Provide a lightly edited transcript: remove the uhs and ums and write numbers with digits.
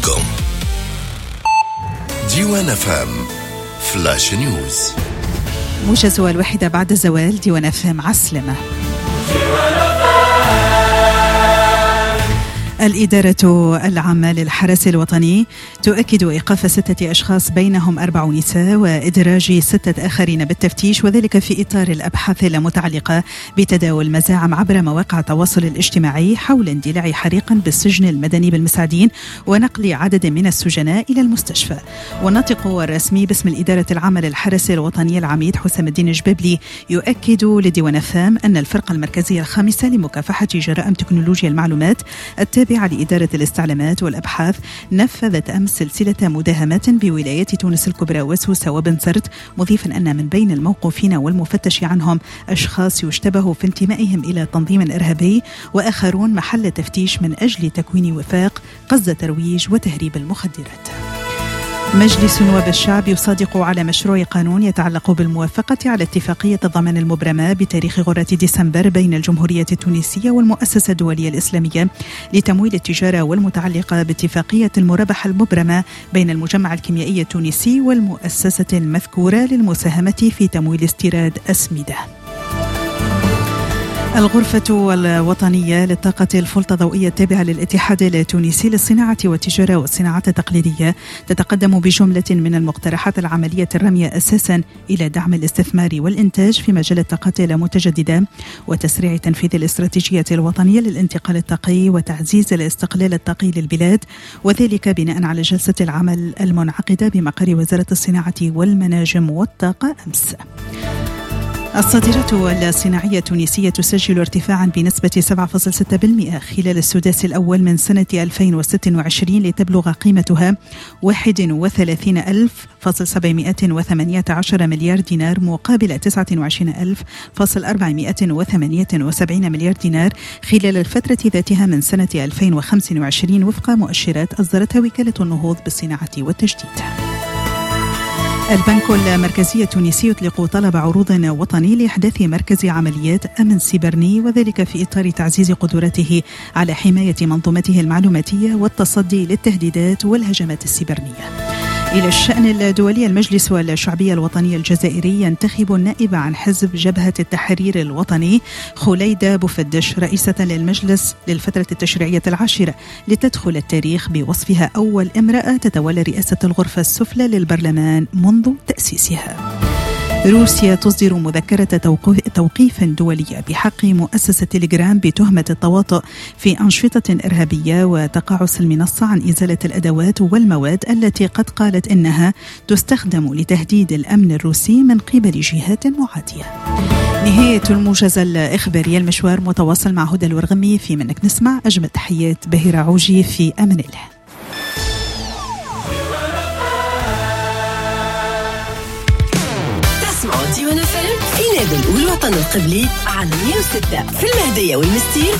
www.diwanfm.com. ديوان FM فلاش نيوز. موجز الواحدة بعد الزوال. ديوان FM عسلمة. الإدارة العامة للحرس الوطني تؤكد إيقاف 6 أشخاص بينهم 4 نساء وإدراج 6 آخرين بالتفتيش، وذلك في إطار الأبحاث المتعلقة بتداول مزاعم عبر مواقع التواصل الاجتماعي حول اندلاع حريق بالسجن المدني بالمساعدين ونقل عدد من السجناء إلى المستشفى. والناطق الرسمي باسم الإدارة العامة للحرس الوطني العميد حسام الدين الجبابلي يؤكد لديوان فام أن الفرقة المركزية الخامسة لمكافحة جرائم تكنولوجيا المعلومات التابعة لإدارة الاستعلامات والأبحاث نفذت أمس سلسلة مداهمات بولايات تونس الكبرى وسوسة وبن سرت، مضيفا أن من بين الموقوفين والمفتش عنهم أشخاص يشتبه في انتمائهم إلى تنظيم إرهابي، وآخرون محل تفتيش من أجل تكوين وفاق قصد ترويج وتهريب المخدرات. مجلس نواب الشعب يصادق على مشروع قانون يتعلق بالموافقة على اتفاقية الضمان المبرمة بتاريخ غرة ديسمبر بين الجمهورية التونسية والمؤسسة الدولية الإسلامية لتمويل التجارة والمتعلقة باتفاقية المرابحة المبرمة بين المجمع الكيميائي التونسي والمؤسسة المذكورة للمساهمة في تمويل استيراد أسمدة. الغرفة الوطنية للطاقة الفلتة الضوئية التابعة للاتحاد التونسي للصناعة والتجارة والصناعات التقليدية تتقدم بجملة من المقترحات العملية الرامية أساسا إلى دعم الاستثمار والإنتاج في مجال الطاقات المتجددة وتسريع تنفيذ الاستراتيجية الوطنية للانتقال الطاقي وتعزيز الاستقلال الطاقي للبلاد، وذلك بناء على جلسة العمل المنعقدة بمقر وزارة الصناعة والمناجم والطاقة أمس. الصادرات الصناعية التونسية تسجل ارتفاعا بنسبة 7.6% خلال السداس الأول من سنة 2026 لتبلغ قيمتها 31,718 مليار دينار مقابل 29,478 مليار دينار خلال الفترة ذاتها من سنة 2025 وفق مؤشرات أصدرتها وكالة النهوض بالصناعة والتجديد. البنك المركزي التونسي يطلق طلب عروض وطني لإحداث مركز عمليات أمن سيبرني، وذلك في إطار تعزيز قدراته على حماية منظومته المعلوماتية والتصدي للتهديدات والهجمات السيبرنية. إلى الشأن الدولي، المجلس الشعبي الوطني الجزائري ينتخب النائب عن حزب جبهة التحرير الوطني خليدة بوفدش رئيسة للمجلس للفترة التشريعية 10 لتدخل التاريخ بوصفها أول امرأة تتولى رئاسة الغرفة السفلى للبرلمان منذ تأسيسها. روسيا تصدر مذكرة توقيف دولية بحق مؤسسة تيليجرام بتهمة التواطؤ في أنشطة إرهابية وتقاعس المنصة عن إزالة الأدوات والمواد التي قد قالت إنها تستخدم لتهديد الأمن الروسي من قبل جهات معادية. نهاية الموجز الإخباري. المشوار متواصل مع هدى الورغمي. في منك نسمع أجمل تحيات بهيرة عوجي. في أمان الله. ديوان FM في نادي الوطن القبلي على 106 في المهدية والمستير